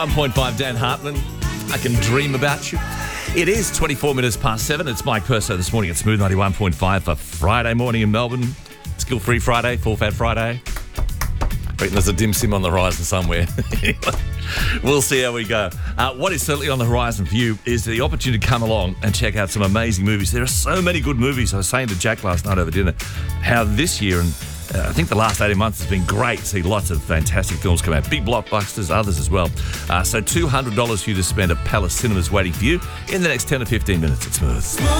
1.5 Dan Hartman, I Can Dream About You. It is 24 minutes past 7. It's Mike Purso this morning at Smooth 91.5 for Friday morning in Melbourne. Skill-free Friday, full fat Friday. I reckon there's a dim sim on the horizon somewhere. We'll see how we go. What is certainly on the horizon for you is the opportunity to come along and check out some amazing movies. There are so many good movies. I was saying to Jack last night over dinner how this year and I think the last 18 months has been great to see lots of fantastic films come out. Big blockbusters, others as well. So $200 for you to spend at Palace Cinemas waiting for you in the next 10 to 15 minutes. It's Smooth.